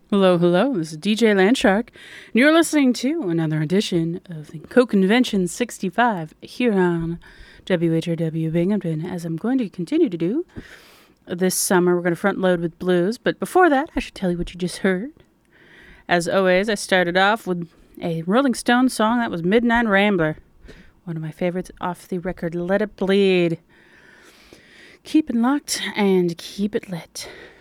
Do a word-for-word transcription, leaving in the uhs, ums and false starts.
Hello, hello. This is D J Landshark, and you're listening to another edition of the Co-Convention sixty-five here on W H R W Binghamton, as I'm going to continue to do this summer. We're going to front load with blues, but before that, I should tell you what you just heard. As always, I started off with a Rolling Stones song that was Midnight Rambler, one of my favorites off the record Let It Bleed. Keep it locked and keep it lit.